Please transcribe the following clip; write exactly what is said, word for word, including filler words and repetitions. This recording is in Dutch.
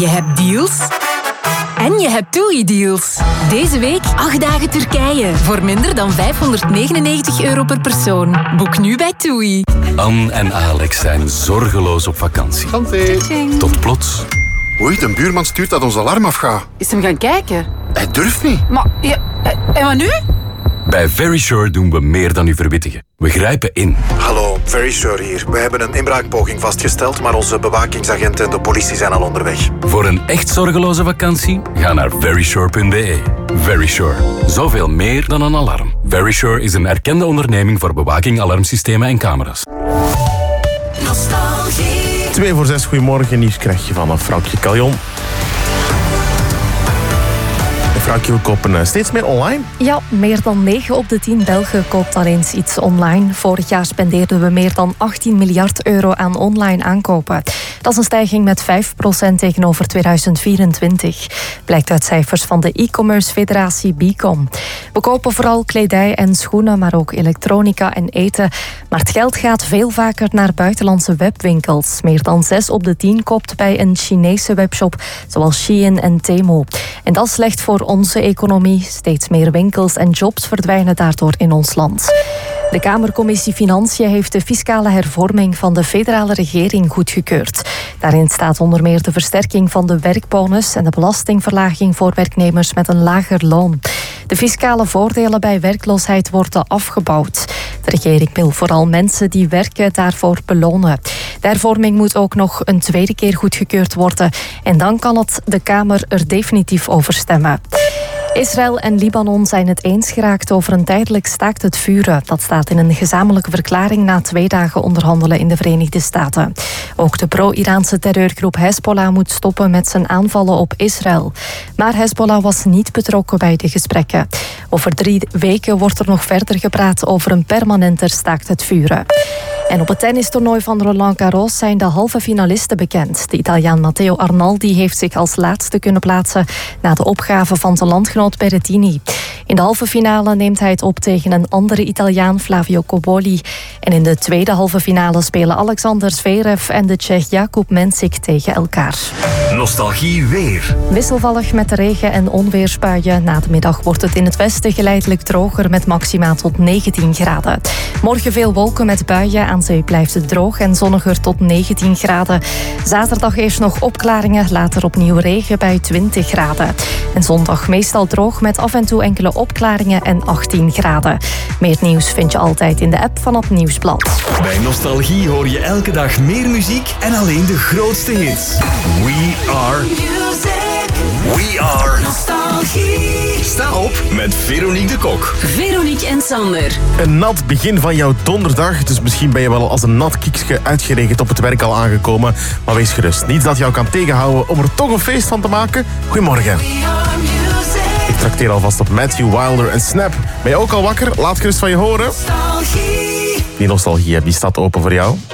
Je hebt deals en je hebt TUI-deals. Deze week acht dagen Turkije voor minder dan vijfhonderdnegenennegentig euro per persoon. Boek nu bij TUI. Anne en Alex zijn zorgeloos op vakantie. Santé. Tot plots. Oei, de buurman stuurt dat ons alarm afgaat. Is hem gaan kijken? Hij durft niet. Maar, ja, en wat nu? Bij Verisure doen we meer dan u verwittigen. We grijpen in. Hallo, Verisure hier. We hebben een inbraakpoging vastgesteld, maar onze bewakingsagenten en de politie zijn al onderweg. Voor een echt zorgeloze vakantie, ga naar verisure punt b e. Verisure. Zoveel meer dan een alarm. Verisure is een erkende onderneming voor bewaking, alarmsystemen en camera's. Nostalgie. Twee voor zes, goedemorgen. Nieuws krijg je van een Frankje Caljon. Frankje, we kopen steeds meer online. Ja, meer dan negen op de tien Belgen koopt al eens iets online. Vorig jaar spendeerden we meer dan achttien miljard euro aan online aankopen. Dat is een stijging met vijf procent tegenover tweeduizend vierentwintig. Blijkt uit cijfers van de e-commerce federatie Bicom. We kopen vooral kledij en schoenen, maar ook elektronica en eten. Maar het geld gaat veel vaker naar buitenlandse webwinkels. Meer dan zes op de tien koopt bij een Chinese webshop, zoals Shein en Temu. En dat is slecht voor onze economie. Steeds meer winkels en jobs verdwijnen daardoor in ons land. De Kamercommissie Financiën heeft de fiscale hervorming van de federale regering goedgekeurd. Daarin staat onder meer de versterking van de werkbonus en de belastingverlaging voor werknemers met een lager loon. De fiscale voordelen bij werkloosheid worden afgebouwd. De regering wil vooral mensen die werken daarvoor belonen. De hervorming moet ook nog een tweede keer goedgekeurd worden en dan kan het de Kamer er definitief over stemmen. Israël en Libanon zijn het eens geraakt over een tijdelijk staakt het vuren. Dat staat in een gezamenlijke verklaring na twee dagen onderhandelen in de Verenigde Staten. Ook de pro-Iraanse terreurgroep Hezbollah moet stoppen met zijn aanvallen op Israël. Maar Hezbollah was niet betrokken bij de gesprekken. Over drie weken wordt er nog verder gepraat over een permanenter staakt het vuren. En op het tennistoernooi van Roland Garros zijn de halve finalisten bekend. De Italiaan Matteo Arnaldi heeft zich als laatste kunnen plaatsen na de opgave van zijn landgenoot Berrettini. In de halve finale neemt hij het op tegen een andere Italiaan, Flavio Cobolli. En in de tweede halve finale spelen Alexander Zverev en de Tsjech Jakub Mensik tegen elkaar. Nostalgie weer. Wisselvallig met regen- en onweersbuien. Na de middag wordt het in het westen geleidelijk droger met maxima tot negentien graden. Morgen veel wolken met buien. Aan zee blijft het droog en zonniger tot negentien graden. Zaterdag eerst nog opklaringen, later opnieuw regen bij twintig graden. En zondag meestal droog met af en toe enkele opklaringen en achttien graden. Meer nieuws vind je altijd in de app van het Nieuwsblad. Bij Nostalgie hoor je elke dag meer muziek en alleen de grootste hits. We are music. We are Nostalgie. Sta op met Veronique de Kok. Veronique en Sander. Een nat begin van jouw donderdag. Dus misschien ben je wel als een nat kiekje uitgeregend op het werk al aangekomen. Maar wees gerust. Niets dat jou kan tegenhouden om er toch een feest van te maken. Goedemorgen. Ik trakteer alvast op Matthew Wilder en Snap. Ben je ook al wakker? Laat gerust van je horen. Die nostalgie die staat open voor jou.